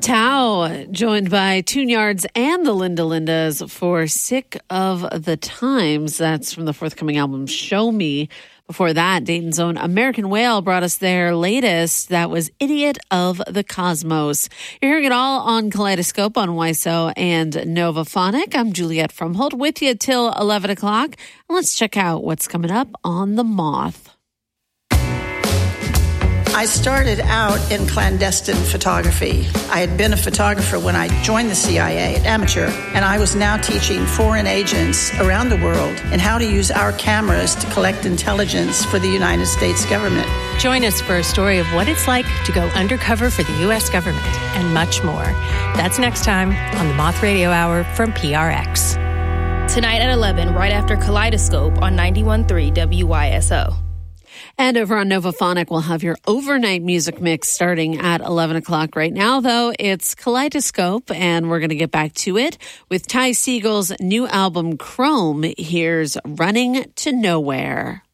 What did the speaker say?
Tao, joined by Tune Yards and the Linda Lindas for Sick of the Times. That's from the forthcoming album Show Me. Before that, Dayton's own American Whale brought us their latest. That was Idiot of the Cosmos. You're hearing it all on Kaleidoscope on YSO and Novaphonic. I'm Juliette Frumhold with you till 11 o'clock. And let's check out what's coming up on The Moth. I started out in clandestine photography. I had been a photographer when I joined the CIA, amateur, and I was now teaching foreign agents around the world in how to use our cameras to collect intelligence for the United States government. Join us for a story of what it's like to go undercover for the U.S. government and much more. That's next time on the Moth Radio Hour from PRX. Tonight at 11, right after Kaleidoscope on 91.3 WYSO. And over on Novaphonic, we'll have your overnight music mix starting at 11 o'clock. Right now, though, it's Kaleidoscope, and we're going to get back to it with Ty Segal's new album, Chrome. Here's Running to Nowhere.